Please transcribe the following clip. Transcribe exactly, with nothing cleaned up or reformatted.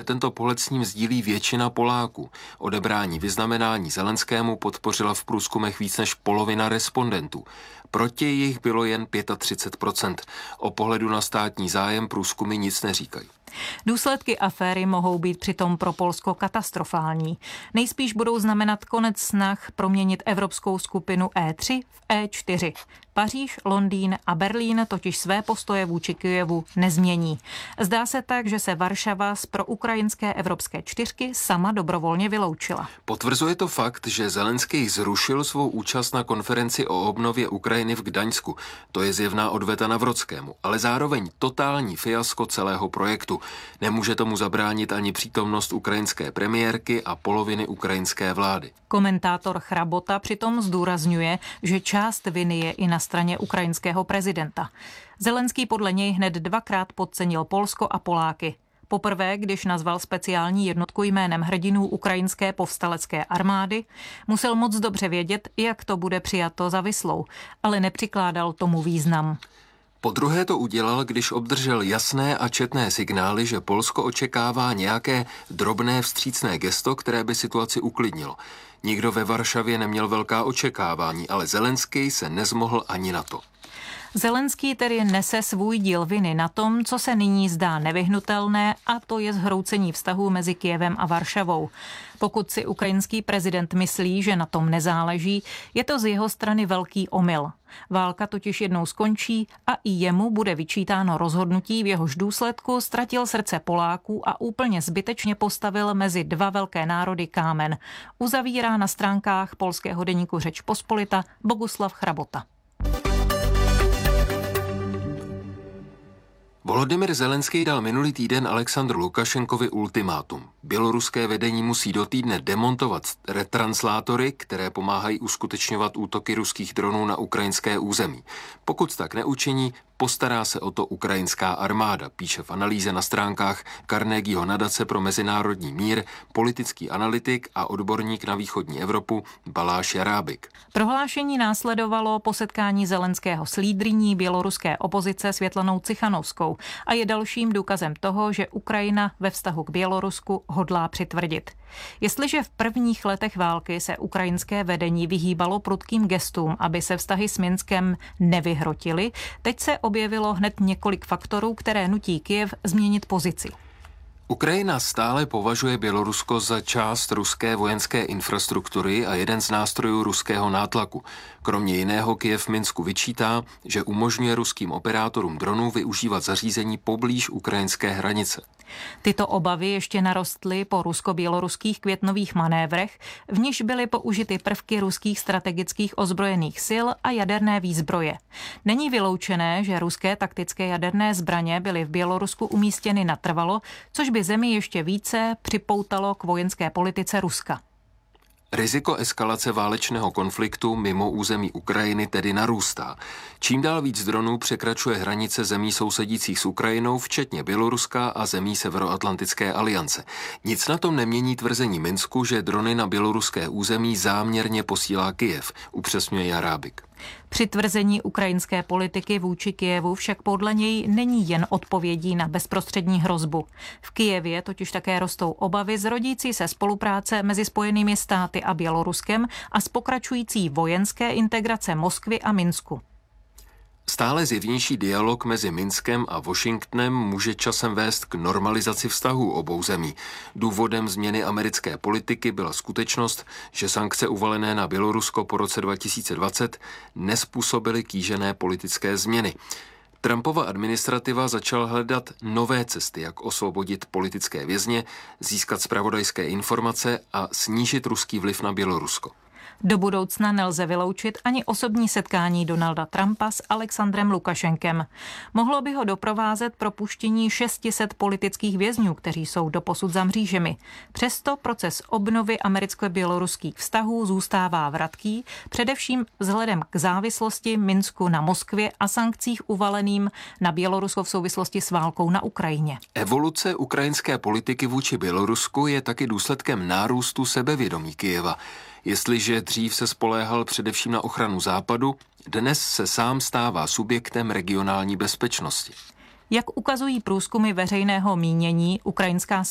Tento pohled s ním sdílí většina Poláků. Odebrání vyznamenání Zelenskému podpořila v průzkumech víc než polovina respondentů. Proti jich bylo jen třicet pět procent. O pohledu na státní zájem průzkumy nic neříkají. Důsledky aféry mohou být přitom pro Polsko katastrofální. Nejspíš budou znamenat konec snah proměnit evropskou skupinu E tři v E čtyři. Paříž, Londýn a Berlín totiž své postoje vůči Kyjevu nezmění. Zdá se tak, že se Varšava z proukrajinské evropské čtyřky sama dobrovolně vyloučila. Potvrzuje to fakt, že Zelenský zrušil svou účast na konferenci o obnově Ukrajiny v Gdaňsku. To je zjevná odveta Navrodskému, ale zároveň totální fiasko celého projektu. Nemůže tomu zabránit ani přítomnost ukrajinské premiérky a poloviny ukrajinské vlády. Komentátor Chrabota přitom zdůrazňuje, že část viny je i na straně ukrajinského prezidenta. Zelenský podle něj hned dvakrát podcenil Polsko a Poláky. Poprvé, když nazval speciální jednotku jménem hrdinů ukrajinské povstalecké armády, musel moc dobře vědět, jak to bude přijato za Vyslou, ale nepřikládal tomu význam. Po druhé to udělal, když obdržel jasné a četné signály, že Polsko očekává nějaké drobné vstřícné gesto, které by situaci uklidnilo. Nikdo ve Varšavě neměl velká očekávání, ale Zelenský se nezmohl ani na to. Zelenský tedy nese svůj díl viny na tom, co se nyní zdá nevyhnutelné, a to je zhroucení vztahů mezi Kyjevem a Varšavou. Pokud si ukrajinský prezident myslí, že na tom nezáleží, je to z jeho strany velký omyl. Válka totiž jednou skončí a i jemu bude vyčítáno rozhodnutí, v jehož důsledku ztratil srdce Poláků a úplně zbytečně postavil mezi dva velké národy kámen. Uzavírá na stránkách polského deníku Řeč Pospolita Boguslav Chrabota. Volodymyr Zelenský dal minulý týden Alexandru Lukašenkovi ultimátum. Běloruské vedení musí do týdne demontovat retranslátory, které pomáhají uskutečňovat útoky ruských dronů na ukrajinské území. Pokud tak neučiní, postará se o to ukrajinská armáda, píše v analýze na stránkách Carnegieho nadace pro mezinárodní mír politický analytik a odborník na východní Evropu Baláš Jarábik. Prohlášení následovalo po setkání Zelenského s lídryní běloruské opozice Světlanou Cichanovskou a je dalším důkazem toho, že Ukrajina ve vztahu k Bělorusku hodlá přitvrdit. Jestliže v prvních letech války se ukrajinské vedení vyhýbalo prudkým gestům, aby se vztahy s Minskem nevyhrotily, teď se objevilo hned několik faktorů, které nutí Kyjev změnit pozici. Ukrajina stále považuje Bělorusko za část ruské vojenské infrastruktury a jeden z nástrojů ruského nátlaku. Kromě jiného Kyjev Minsku vyčítá, že umožňuje ruským operátorům dronů využívat zařízení poblíž ukrajinské hranice. Tyto obavy ještě narostly po rusko-běloruských květnových manévrech, v nichž byly použity prvky ruských strategických ozbrojených sil a jaderné výzbroje. Není vyloučené, že ruské taktické jaderné zbraně byly v Bělorusku umístěny natrvalo, což by zemi ještě více připoutalo k vojenské politice Ruska. Riziko eskalace válečného konfliktu mimo území Ukrajiny tedy narůstá. Čím dál víc dronů překračuje hranice zemí sousedících s Ukrajinou, včetně Běloruska a zemí Severoatlantické aliance. Nic na tom nemění tvrzení Minsku, že drony na běloruské území záměrně posílá Kyjev, upřesňuje Jarábik. Přitvrzení ukrajinské politiky vůči Kyjevu však podle něj není jen odpovědí na bezprostřední hrozbu. V Kyjevě totiž také rostou obavy z rodící se spolupráce mezi Spojenými státy a Běloruskem a z pokračující vojenské integrace Moskvy a Minsku. Stále zjevnější dialog mezi Minskem a Washingtonem může časem vést k normalizaci vztahů obou zemí. Důvodem změny americké politiky byla skutečnost, že sankce uvalené na Bělorusko po roce dva tisíce dvacet nezpůsobily kýžené politické změny. Trumpova administrativa začala hledat nové cesty, jak osvobodit politické vězně, získat zpravodajské informace a snížit ruský vliv na Bělorusko. Do budoucna nelze vyloučit ani osobní setkání Donalda Trumpa s Alexandrem Lukašenkem. Mohlo by ho doprovázet propuštění šest set politických vězňů, kteří jsou doposud za mřížemi. Přesto proces obnovy americko-běloruských vztahů zůstává vratký, především vzhledem k závislosti Minsku na Moskvě a sankcích uvaleným na Bělorusko v souvislosti s válkou na Ukrajině. Evoluce ukrajinské politiky vůči Bělorusku je taky důsledkem nárůstu sebevědomí Kyjeva. Jestliže dřív se spoléhal především na ochranu Západu, dnes se sám stává subjektem regionální bezpečnosti. Jak ukazují průzkumy veřejného mínění, ukrajinská